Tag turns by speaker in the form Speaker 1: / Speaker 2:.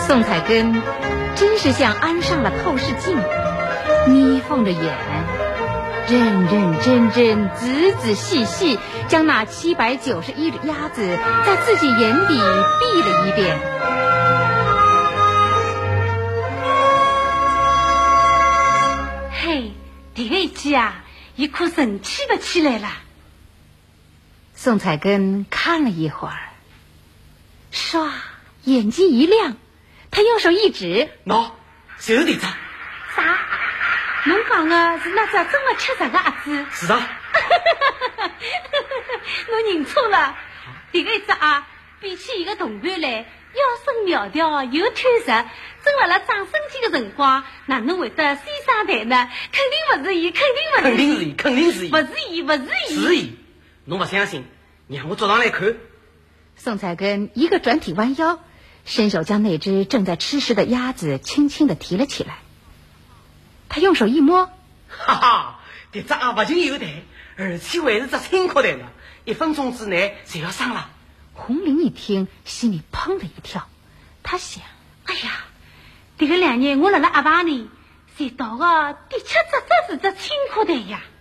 Speaker 1: 宋彩根真是像安上了透视镜，眯缝着眼，认认真真、仔仔细细将那791只鸭子在自己眼底闭了一遍。
Speaker 2: 嘿，这个一记啊，一颗神气不起来了。
Speaker 1: 宋彩根看了一会儿，唰，眼睛一亮，他用手一指：“
Speaker 3: 喏，就是这只。”
Speaker 2: 啥？侬讲的是那只正要吃这个鸭子？
Speaker 3: 是啊。
Speaker 2: 侬认错了，这个一只啊，比起一个同伴来，腰身苗条又坦实，正辣辣长身体的辰光，哪能会得先上台呢？肯定不是伊，肯定不是伊，
Speaker 3: 肯定是伊，
Speaker 2: 不是伊，不是伊，
Speaker 3: 是伊。侬不相信，让我捉上来看。
Speaker 1: 宋彩根一个转体弯腰，伸手将那只正在吃食的鸭子轻轻地提了起来。他用手一摸，
Speaker 3: 哈哈，这只鸭不仅有蛋，而且还是只青壳蛋呢。1分钟之内就要上了。
Speaker 1: 红玲一听，心里砰的一跳，他想：
Speaker 2: 哎呀，这个2日我辣辣鸭房里，谁到的的确是只青壳蛋呀。